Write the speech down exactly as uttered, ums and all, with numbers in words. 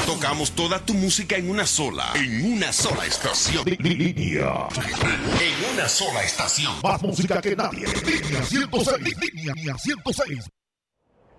Tocamos toda tu música en una sola, en una sola estación. Línea. En una sola estación. Más música que nadie. Línea ciento seis. Línea ciento seis.